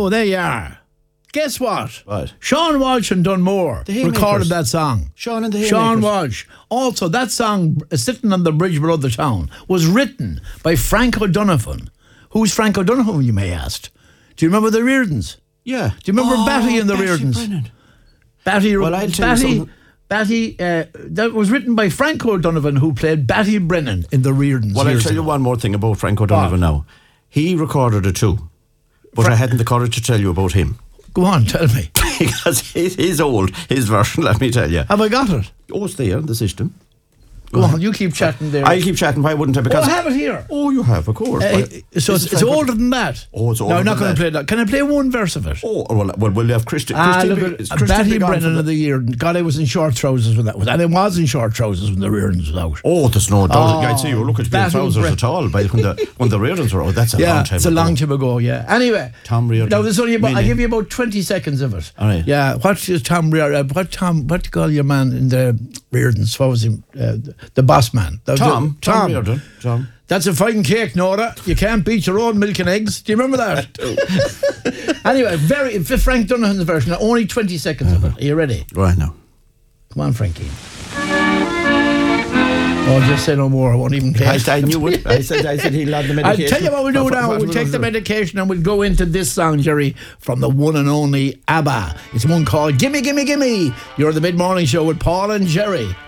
Oh, there you are. Guess what? What? Sean Walsh and Dunmore Haymakers. recorded that song. Sean and the Haymakers. Sean Walsh. Also, that song, Sitting on the Bridge Below the Town, was written by Frank O'Donovan. Who's Frank O'Donovan, you may ask? Do you remember the Reardons? Yeah. Do you remember Batty and the Batty Reardons? Brennan. Batty, Well, I'll tell you something. Batty, that was written by Frank O'Donovan, who played Batty Brennan in the Reardons. Well, I'll years tell you ago. one more thing about Frank O'Donovan What? now. He recorded it too, but I hadn't the courage to tell you about him. Go on, tell me. Because he's old, his version, let me tell you. Have I got it? Oh, it's there in the system. Go on, you keep chatting there. I'll keep chatting, why wouldn't I? Because I have it here. Oh, you have, of course. So it's older than that. Oh, it's older No, I'm not than going to that. play that. Can I play one verse of it? Oh, well, we'll have Christy. Look at Batty Brennan of the year. God, I was in short trousers when that was. And I was in short trousers when the Reardons was out. Oh, there's no doubt. Oh, I'd say you look at being Batty trousers at all by when the Reardons were out. That's a long time it's a ago. long time ago, yeah. Anyway. Tom Reardon. Now, there's only about, I'll Really? give you about 20 seconds of it. All right. Yeah, what is Tom Reardon? What do you call your man in the Reardons? What was him? The boss man. Tom Reardon. Tom. That's a fine cake, Nora. You can't beat your own milk and eggs. Do you remember that? Anyway, Frank Donovan's version, only 20 seconds of it. Are you ready? Right now. Come on, Frankie. Oh, just say no more. I won't even play. I knew it. I said he'll have the medication. I'll tell you what we'll do now. We'll take the medication and we'll go into this song, Jerry, from the one and only ABBA. It's one called Gimme, Gimme, Gimme. You're the Mid-Morning Show with Paul and Jerry